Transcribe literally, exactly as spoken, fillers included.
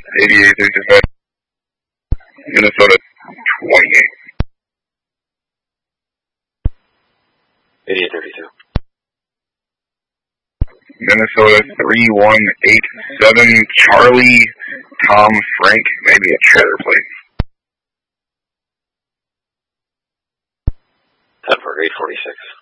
eighty-eight thirty-five. Minnesota twenty-eight. eighty-eight thirty-two. Minnesota three one eight seven. Charlie Tom Frank, maybe a trailer plate. Denver eight forty-six.